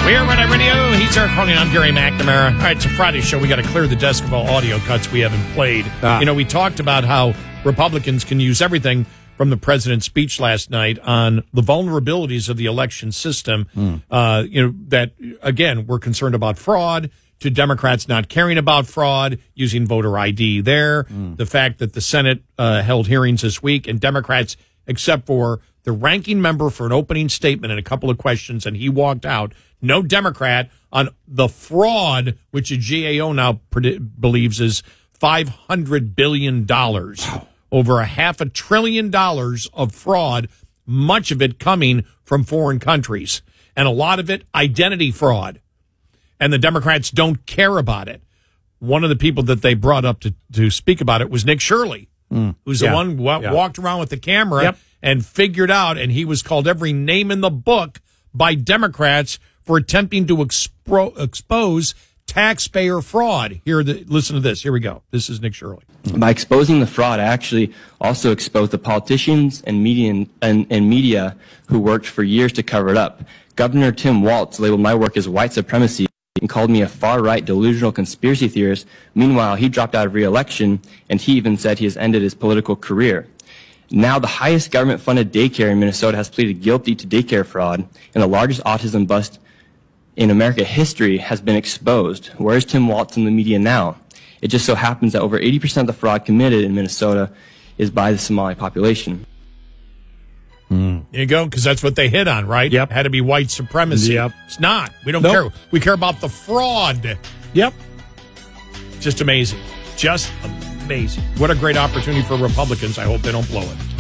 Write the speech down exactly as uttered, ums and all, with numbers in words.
We are Red Eye Radio. He's Eric Cronin. I'm Gary McNamara. All right, it's a Friday show. We got to clear the desk of all audio cuts we haven't played. Ah. You know, we talked about how Republicans can use everything from the president's speech last night on the vulnerabilities of the election system. Mm. Uh, you know, that, again, we're concerned about fraud, to Democrats not caring about fraud, using voter I D there. Mm. The fact that the Senate uh, held hearings this week, and Democrats, except for the ranking member for an opening statement and a couple of questions, and he walked out. No Democrat on the fraud, which the G A O now predi- believes is five hundred billion dollars. Wow. Over a half a trillion dollars of fraud, much of it coming from foreign countries, and a lot of it identity fraud. And the Democrats don't care about it. One of the people that they brought up to, to speak about it was Nick Shirley, mm. who's yeah. the one who yeah. walked around with the camera yep. and figured out, and he was called every name in the book by Democrats for attempting to expro- expose taxpayer fraud. Here, the, listen to this. Here we go. This is Nick Shirley. By exposing the fraud, I actually also exposed the politicians and media and, and media who worked for years to cover it up. Governor Tim Walz labeled my work as white supremacy and called me a far-right delusional conspiracy theorist. Meanwhile, he dropped out of re-election, and he even said he has ended his political career. Now, the highest government-funded daycare in Minnesota has pleaded guilty to daycare fraud, and the largest autism bust in American history has been exposed. Where is Tim Walz in the media now? It just so happens that over eighty percent of the fraud committed in Minnesota is by the Somali population. Mm. There you go, because that's what they hit on, right? Yep. Had to be white supremacy. Yep. It's not. We don't nope. care. We care about the fraud. Yep. Just amazing. Just amazing. What a great opportunity for Republicans. I hope they don't blow it.